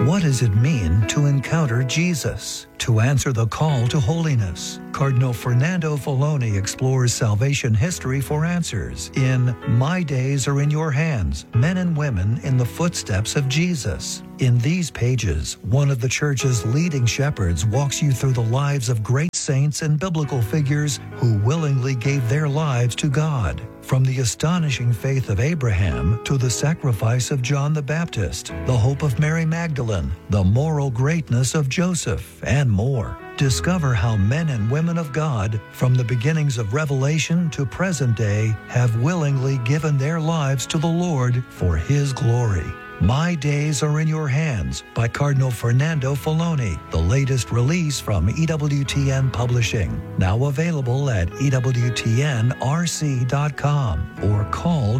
What does it mean to encounter Jesus? To answer the call to holiness, Cardinal Fernando Filoni explores salvation history for answers in My Days Are in Your Hands, Men and Women in the Footsteps of Jesus. In these pages, one of the Church's leading shepherds walks you through the lives of great saints and biblical figures who willingly gave their lives to God. From the astonishing faith of Abraham to the sacrifice of John the Baptist, the hope of Mary Magdalene, the moral greatness of Joseph, and more. Discover how men and women of God, from the beginnings of Revelation to present day, have willingly given their lives to the Lord for His glory. My Days Are in Your Hands by Cardinal Fernando Filoni, the latest release from EWTN Publishing. Now available at EWTNRC.com or call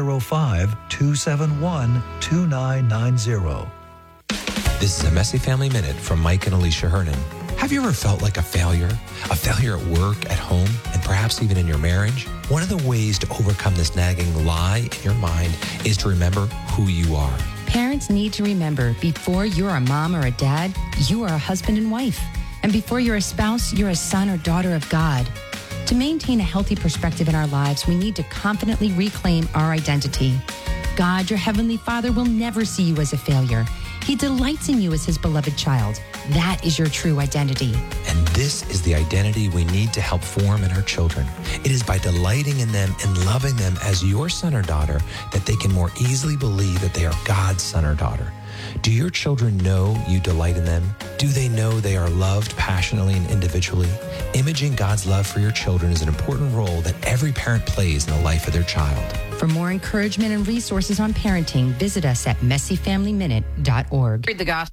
205-271-2990. This is a Messy Family Minute from Mike and Alicia Hernan. Have you ever felt like a failure? A failure at work, at home, and perhaps even in your marriage? One of the ways to overcome this nagging lie in your mind is to remember who you are. Parents need to remember, before you're a mom or a dad, you are a husband and wife. And before you're a spouse, you're a son or daughter of God. To maintain a healthy perspective in our lives, we need to confidently reclaim our identity. God, your Heavenly Father, will never see you as a failure. He delights in you as His beloved child. That is your true identity. And this is the identity we need to help form in our children. It is by delighting in them and loving them as your son or daughter that they can more easily believe that they are God's son or daughter. Do your children know you delight in them? Do they know they are loved passionately and individually? Imaging God's love for your children is an important role that every parent plays in the life of their child. For more encouragement and resources on parenting, visit us at messyfamilyminute.org. Read the gospel.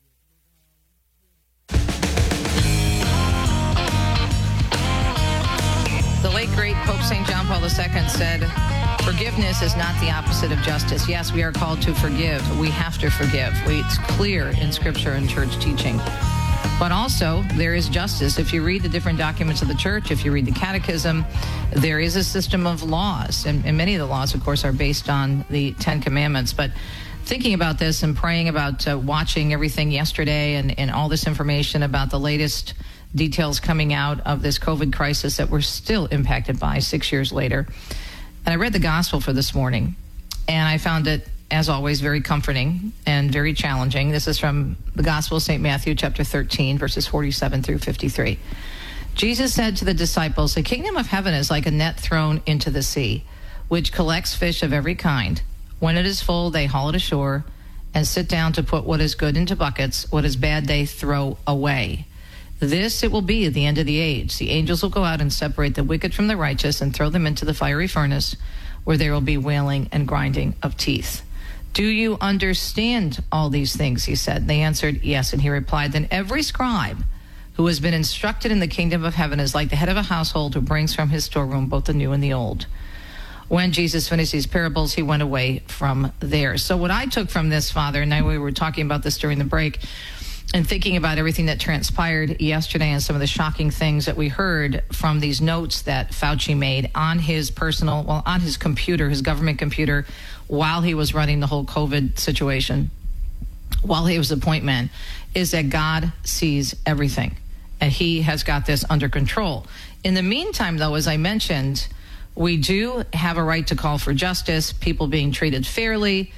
The late, great Pope St. John Paul II said, forgiveness is not the opposite of justice. Yes, we are called to forgive. We have to forgive. It's clear in Scripture and church teaching. But also, there is justice. If you read the different documents of the church, if you read the catechism, there is a system of laws. And many of the laws, of course, are based on the Ten Commandments. But thinking about this and praying about watching everything yesterday and all this information about the latest details coming out of this COVID crisis that we're still impacted by 6 years later. And I read the gospel for this morning, and I found it, as always, very comforting and very challenging. This is from the Gospel of St. Matthew, chapter 13, verses 47 through 53. Jesus said to the disciples, the kingdom of heaven is like a net thrown into the sea, which collects fish of every kind. When it is full, they haul it ashore and sit down to put what is good into buckets, what is bad they throw away. This it will be at the end of the age. The angels will go out and separate the wicked from the righteous and throw them into the fiery furnace, where there will be wailing and grinding of teeth. Do you understand all these things? He said. They answered, yes. And he replied, then every scribe who has been instructed in the kingdom of heaven is like the head of a household who brings from his storeroom both the new and the old. When Jesus finished these parables, he went away from there. So what I took from this, Father, and we were talking about this during the break, and thinking about everything that transpired yesterday and some of the shocking things that we heard from these notes that Fauci made on his on his computer, his government computer, while he was running the whole COVID situation, while he was the point man, is that God sees everything and He has got this under control. In the meantime, though, as I mentioned, we do have a right to call for justice, people being treated fairly.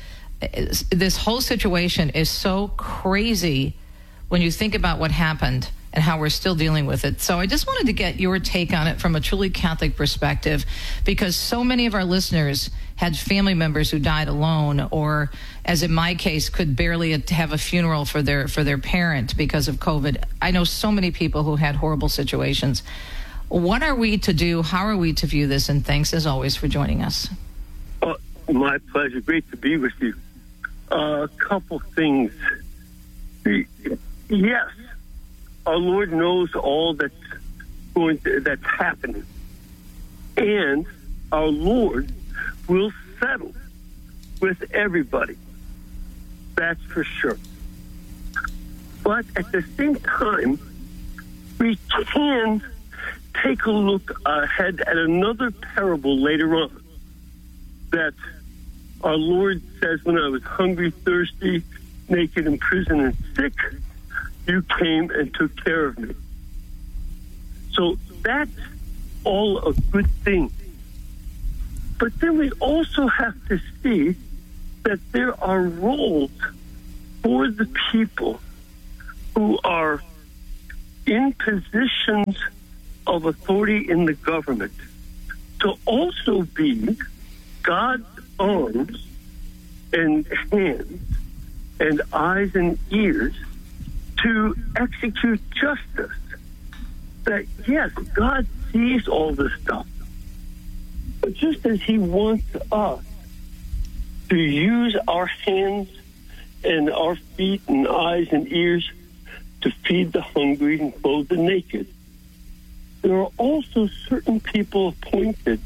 This whole situation is so crazy when you think about what happened and how we're still dealing with it. So I just wanted to get your take on it from a truly Catholic perspective, because so many of our listeners had family members who died alone, or, as in my case, could barely have a funeral for their parent because of COVID. I know so many people who had horrible situations. What are we to do? How are we to view this? And thanks, as always, for joining us. My pleasure. Great to be with you. A couple things. Yes, our Lord knows all that's happening, and our Lord will settle with everybody. That's for sure. But at the same time, we can take a look ahead at another parable later on that our Lord says, when I was hungry, thirsty, naked, in prison, and sick, you came and took care of me. So that's all a good thing. But then we also have to see that there are roles for the people who are in positions of authority in the government to also be God's arms and hands and eyes and ears to execute justice. That, yes, God sees all this stuff, but just as he wants us to use our hands and our feet and eyes and ears to feed the hungry and clothe the naked, there are also certain people appointed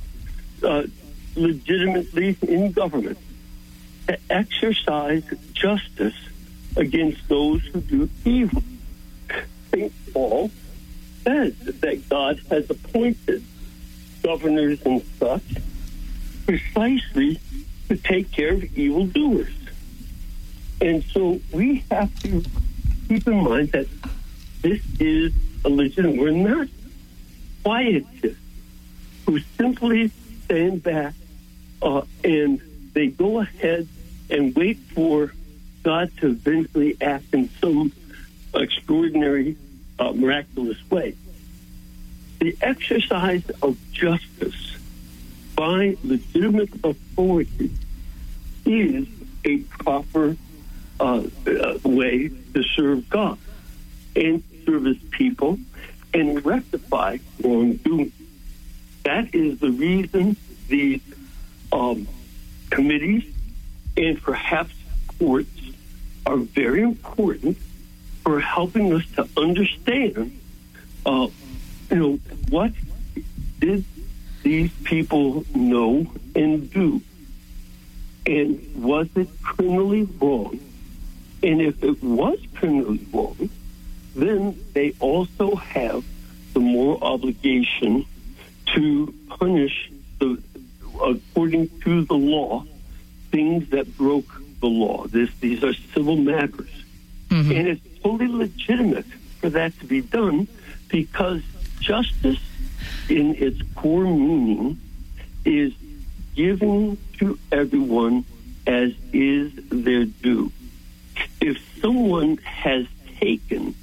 legitimately in government to exercise justice against those who do evil. St. Paul says that God has appointed governors and such precisely to take care of evildoers. And so we have to keep in mind that this is a legitimate. We're not quietists who simply stand back and they go ahead and wait for God to eventually act in some extraordinary, miraculous way. The exercise of justice by legitimate authority is a proper way to serve God and serve his people and rectify wrongdoing. That is the reason these committees and perhaps courts are very important for helping us to understand, what did these people know and do? And was it criminally wrong? And if it was criminally wrong, then they also have the moral obligation to punish, according to the law, things that broke the law. These are civil matters. Mm-hmm. And it's totally legitimate for that to be done because justice in its core meaning is giving to everyone as is their due. If someone has taken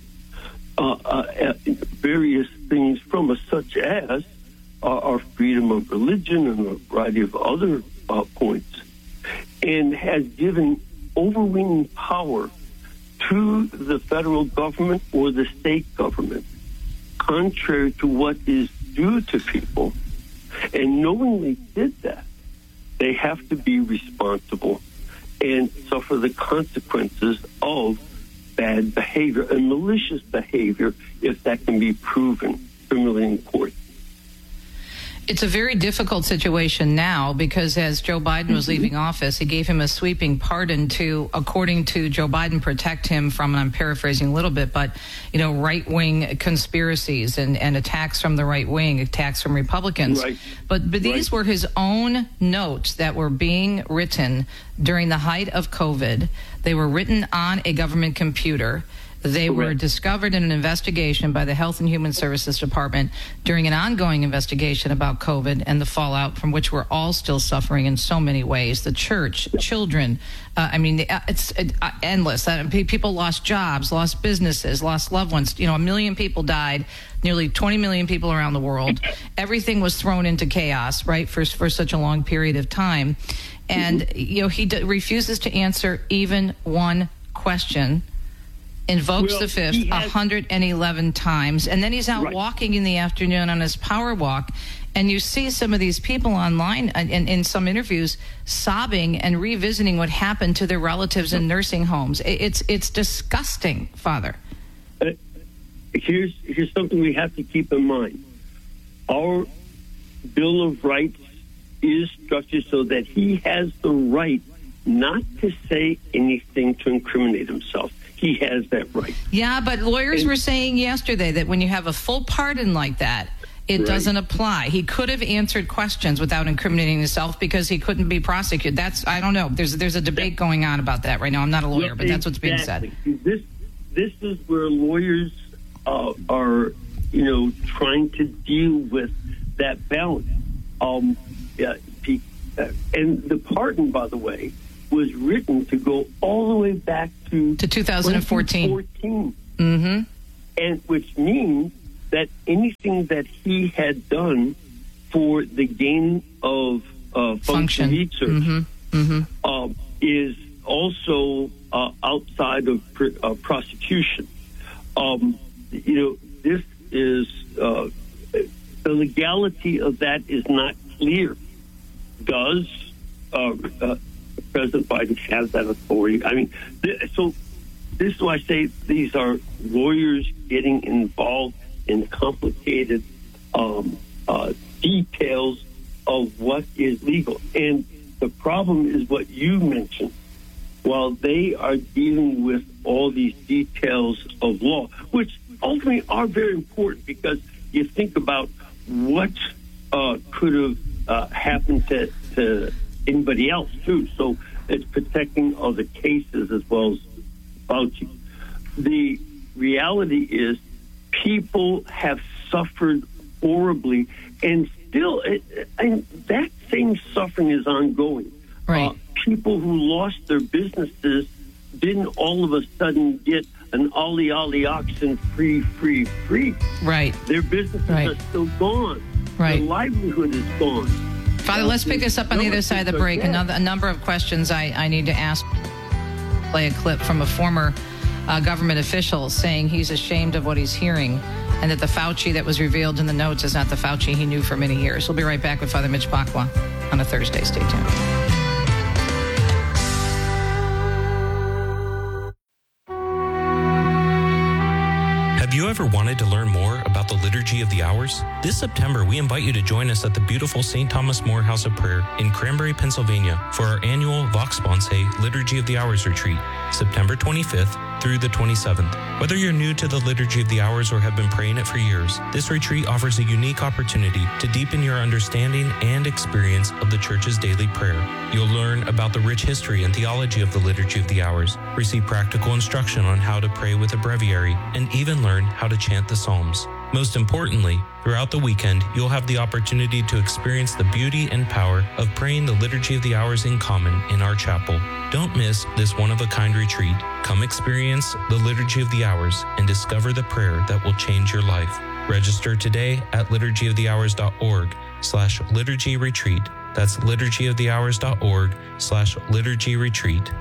various things from us, such as our freedom of religion and a variety of other points, and has given overweening power to the federal government or the state government, contrary to what is due to people, and knowingly did that, they have to be responsible and suffer the consequences of bad behavior and malicious behavior if that can be proven criminally in court. It's a very difficult situation now because as Joe Biden was leaving office, he gave him a sweeping pardon to, according to Joe Biden, protect him from, and I'm paraphrasing a little bit, but, right-wing conspiracies and attacks from the right wing, attacks from Republicans. Right. But these were his own notes that were being written during the height of COVID. They were written on a government computer. They were discovered in an investigation by the Health and Human Services Department during an ongoing investigation about COVID and the fallout from which we're all still suffering in so many ways. The church, children, it's endless. People lost jobs, lost businesses, lost loved ones. 1 million people died, nearly 20 million people around the world. Everything was thrown into chaos, right, for such a long period of time. And, he refuses to answer even one question. Invokes the fifth 111 times, and then he's out walking in the afternoon on his power walk, and you see some of these people online and in some interviews sobbing and revisiting what happened to their relatives in nursing homes. It's disgusting, Father. Here's something we have to keep in mind. Our Bill of Rights is structured so that he has the right not to say anything to incriminate himself. He has that right. Yeah, but lawyers were saying yesterday that when you have a full pardon like that, It doesn't apply. He could have answered questions without incriminating himself because he couldn't be prosecuted. I don't know. There's a debate going on about that right now. I'm not a lawyer, but that's what's being said. This is where lawyers are, trying to deal with that balance. And the pardon, by the way, was written to go all the way back to 2014. Mm-hmm. And which means that anything that he had done for the gain of function research is also outside of prosecution. This is the legality of that is not clear. Does President Biden have that authority? I mean, so this is why I say these are lawyers getting involved in complicated details of what is legal. And the problem is what you mentioned. While they are dealing with all these details of law, which ultimately are very important because you think about what could have happened to anybody else, too. So it's protecting other cases as well as Fauci. The reality is people have suffered horribly, and still, that same suffering is ongoing. Right. People who lost their businesses didn't all of a sudden get an ollie oxen free. Right. Their businesses are still gone. Right. Their livelihood is gone. Father, let's pick this up on the other side of the break. A number of questions I need to ask. Play a clip from a former government official saying he's ashamed of what he's hearing and that the Fauci that was revealed in the notes is not the Fauci he knew for many years. We'll be right back with Father Mitch Pacwa on a Thursday. Stay tuned. Have you ever wanted to learn more about the Liturgy of the Hours? This September, we invite you to join us at the beautiful St. Thomas More House of Prayer in Cranberry, Pennsylvania for our annual Vox Sponse Liturgy of the Hours retreat, September 25th through the 27th. Whether you're new to the Liturgy of the Hours or have been praying it for years, this retreat offers a unique opportunity to deepen your understanding and experience of the Church's daily prayer. You'll learn about the rich history and theology of the Liturgy of the Hours, receive practical instruction on how to pray with a breviary, and even learn how to chant the Psalms. Most importantly, throughout the weekend, you'll have the opportunity to experience the beauty and power of praying the Liturgy of the Hours in common in our chapel. Don't miss this one-of-a-kind retreat. Come experience the Liturgy of the Hours and discover the prayer that will change your life. Register today at liturgyofthehours.org/liturgy retreat. That's liturgyofthehours.org/liturgy retreat.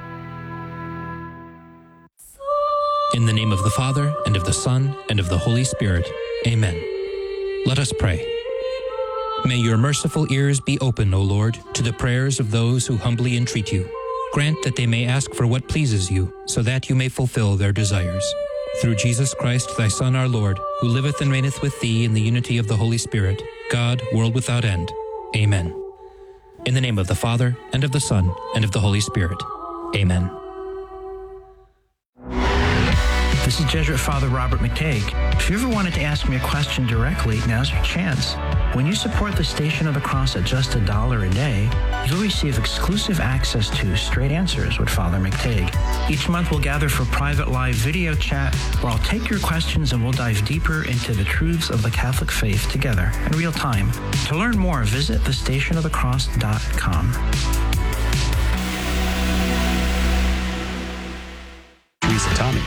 In the name of the Father, and of the Son, and of the Holy Spirit. Amen. Let us pray. May your merciful ears be open, O Lord, to the prayers of those who humbly entreat you. Grant that they may ask for what pleases you, so that you may fulfill their desires. Through Jesus Christ, thy Son, our Lord, who liveth and reigneth with thee in the unity of the Holy Spirit, God, world without end. Amen. In the name of the Father, and of the Son, and of the Holy Spirit. Amen. This is Jesuit Father Robert McTague. If you ever wanted to ask me a question directly, now's your chance. When you support the Station of the Cross at just $1 a day, you'll receive exclusive access to Straight Answers with Father McTague. Each month we'll gather for private live video chat where I'll take your questions and we'll dive deeper into the truths of the Catholic faith together in real time. To learn more, visit thestationofthecross.com. Teresa Tommy.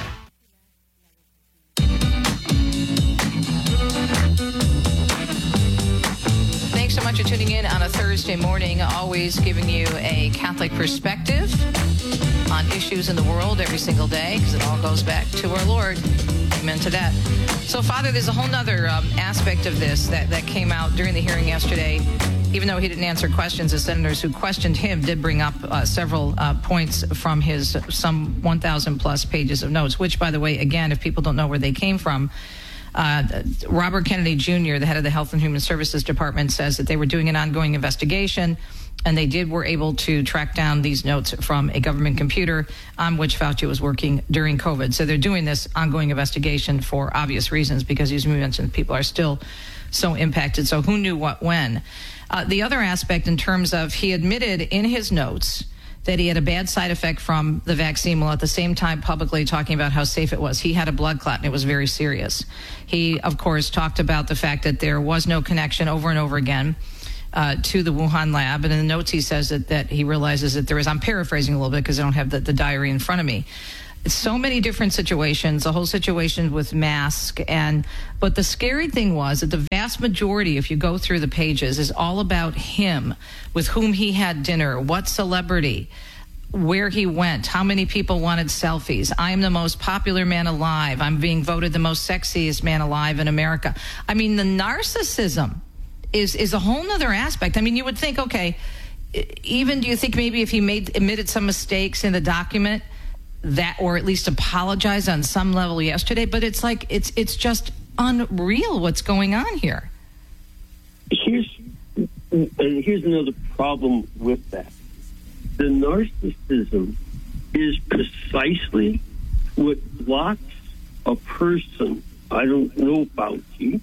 Thanks so much for tuning in on a Thursday morning, always giving you a Catholic perspective on issues in the world every single day, because it all goes back to our Lord. Amen to that. So, Father, there's a whole nother aspect of this that came out during the hearing yesterday. Even though he didn't answer questions, the senators who questioned him did bring up several points from his some 1,000 plus pages of notes, which, by the way, again, if people don't know where they came from, Robert Kennedy Jr., the head of the Health and Human Services Department, says that they were doing an ongoing investigation And they were able to track down these notes from a government computer on which Fauci was working during COVID. So they're doing this ongoing investigation for obvious reasons because, as you mentioned, people are still so impacted. So who knew what when? The other aspect in terms of he admitted in his notes that he had a bad side effect from the vaccine while at the same time publicly talking about how safe it was. He had a blood clot and it was very serious. He, of course, talked about the fact that there was no connection over and over again to the Wuhan lab. And in the notes, he says that he realizes that there is, I'm paraphrasing a little bit because I don't have the diary in front of me. So many different situations, the whole situation with masks. But the scary thing was that the vast majority, if you go through the pages, is all about him, with whom he had dinner, what celebrity, where he went, how many people wanted selfies. I am the most popular man alive. I'm being voted the most sexiest man alive in America. I mean, the narcissism is a whole nother aspect. I mean, you would think, okay, even do you think maybe if he admitted some mistakes in the document, that, or at least apologized on some level yesterday, but it's like, it's just unreal what's going on here. Here's another problem with that. The narcissism is precisely what blocks a person. I don't know Fauci,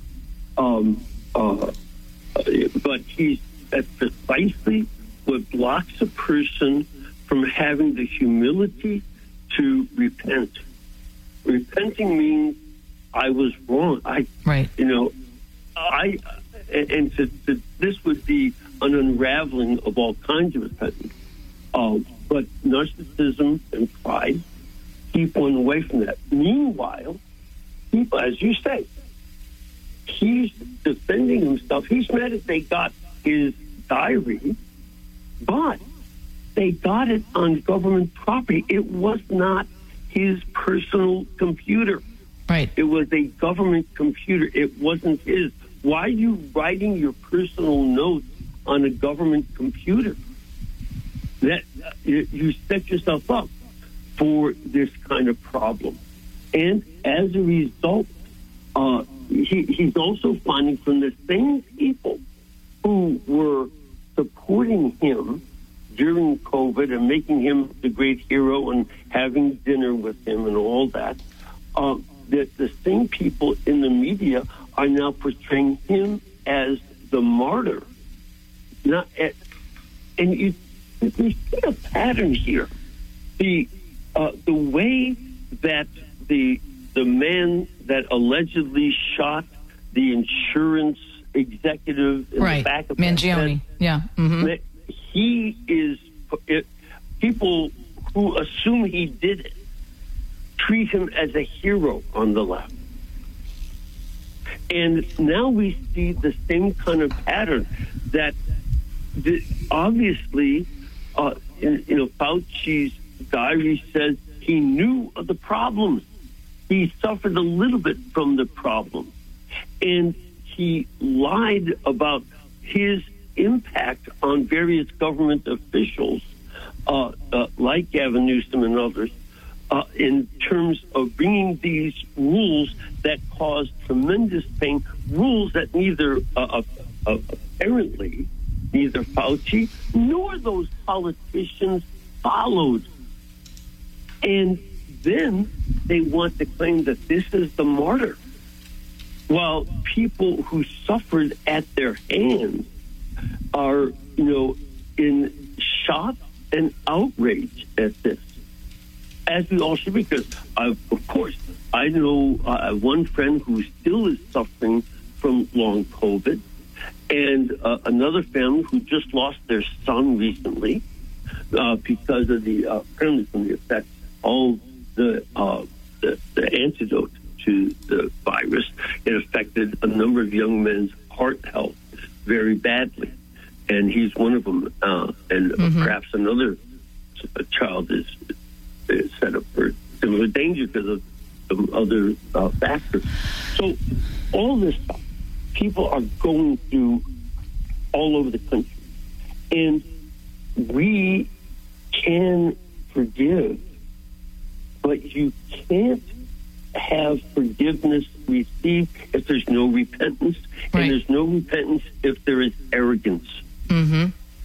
but that's precisely what blocks a person from having the humility to repent. Repenting means I was wrong. This would be an unraveling of all kinds of repentance. But narcissism and pride keep one away from that. Meanwhile, people, as you say, he's defending himself. He's mad that they got his diary, but they got it on government property. It was not his personal computer. Right. It was a government computer. It wasn't his. Why are you writing your personal notes on a government computer? That you set yourself up for this kind of problem. And as a result, he's also finding from the same people who were supporting him during COVID and making him the great hero and having dinner with him and all that, that the same people in the media are now portraying him as the martyr. And you see a pattern here. The way that the man that allegedly shot the insurance executive in the back of Mangione, he is, people who assume he did it treat him as a hero on the left. And now we see the same kind of pattern that obviously, Fauci's diary says he knew of the problems. He suffered a little bit from the problem. And he lied about his impact on various government officials, like Gavin Newsom and others, in terms of bringing these rules that cause tremendous pain, rules that apparently neither Fauci nor those politicians followed. And then they want to claim that this is the martyr, while people who suffered at their hands are, in shock and outrage at this, as we all should, because, of course, I know one friend who still is suffering from long COVID, and another family who just lost their son recently because of apparently from the effects of the antidote to the virus. It affected a number of young men's heart health very badly, and he's one of them. And perhaps another child is set up for similar danger because of some other factors. So all this stuff people are going through all over the country, and we can forgive, but you can't have forgiveness received if there's no repentance, and there's no repentance if there is arrogance.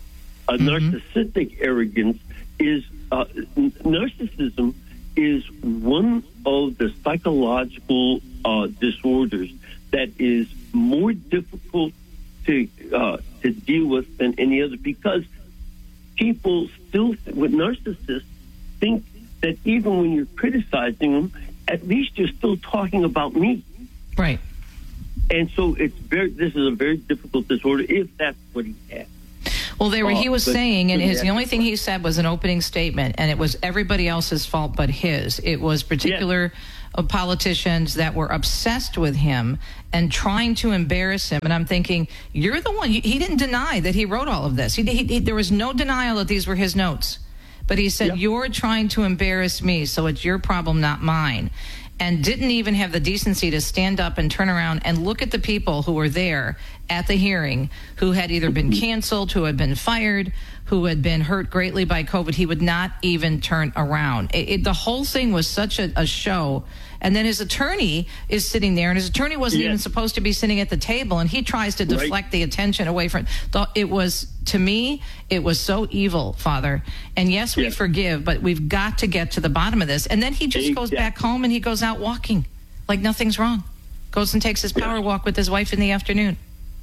Narcissistic arrogance is narcissism is one of the psychological disorders that is more difficult to deal with than any other, because people still, with narcissists, think that even when you're criticizing them, at least you're still talking about me. Right. And so this is a very difficult disorder, if that's what he had. Well, he was saying, and the only thing he said was an opening statement, and it was everybody else's fault but his. It was particular politicians that were obsessed with him and trying to embarrass him. And I'm thinking, you're the one. He didn't deny that he wrote all of this. There was no denial that these were his notes. But he said, you're trying to embarrass me, so it's your problem, not mine. And didn't even have the decency to stand up and turn around and look at the people who were there at the hearing, who had either been canceled, who had been fired, who had been hurt greatly by COVID. He would not even turn around. The whole thing was such a show. And then his attorney is sitting there, and his attorney wasn't even supposed to be sitting at the table, and he tries to deflect the attention away from it. It was, to me, it was so evil, Father. And yes, we forgive, but we've got to get to the bottom of this. And then he just goes back home and he goes out walking like nothing's wrong. Goes and takes his power walk with his wife in the afternoon.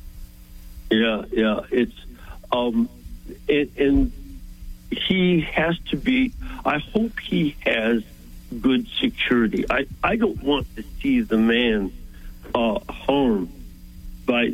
It's and he has to be. I hope he has good security. I don't want to see the man harmed by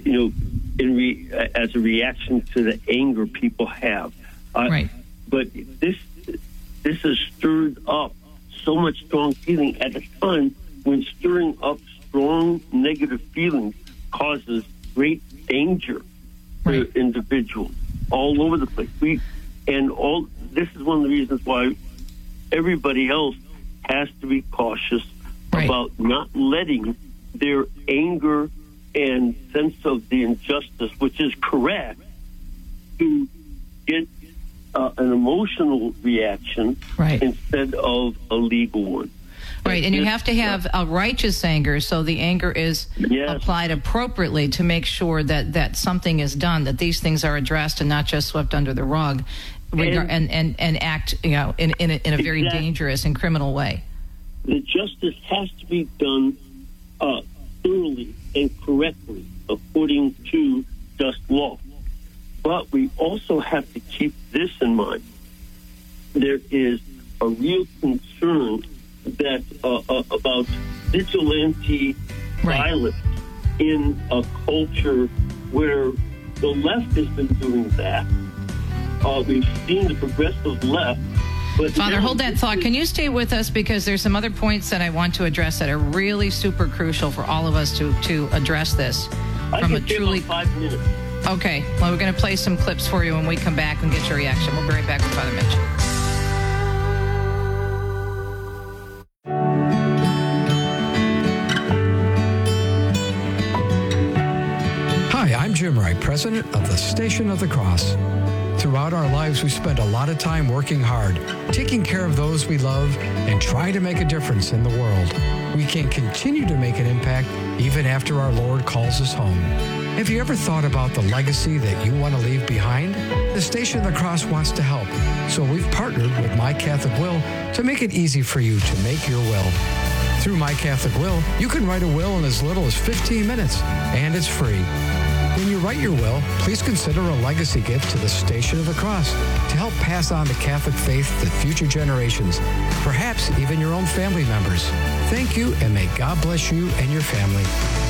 as a reaction to the anger people have. But this has stirred up so much strong feeling at a time when stirring up strong negative feelings causes great danger to individuals all over the place. This is one of the reasons why everybody else has to be cautious about not letting their anger and sense of the injustice, which is correct, to get an emotional reaction instead of a legal one. Right, and you have to have a righteous anger, so the anger is applied appropriately to make sure that something is done, that these things are addressed and not just swept under the rug, and act in a very dangerous and criminal way. The justice has to be done thoroughly and correctly according to just law. But we also have to keep this in mind. There is a real concern that about vigilante violence in a culture where the left has been doing that. We've seen the progressive left. But Father, hold that thought. Can you stay with us, because there's some other points that I want to address that are really super crucial for all of us to address this from a truly 5 minutes. Okay. Well, we're going to play some clips for you when we come back and get your reaction. We'll be right back with Father Mitch. Hi, I'm Jim Wright, president of the Station of the Cross. Throughout our lives, we spend a lot of time working hard, taking care of those we love, and trying to make a difference in the world. We can continue to make an impact even after our Lord calls us home. Have you ever thought about the legacy that you want to leave behind? The Station of the Cross wants to help, so we've partnered with My Catholic Will to make it easy for you to make your will. Through My Catholic Will, you can write a will in as little as 15 minutes, and it's free. When you write your will, please consider a legacy gift to the Station of the Cross to help pass on the Catholic faith to future generations, perhaps even your own family members. Thank you, and may God bless you and your family.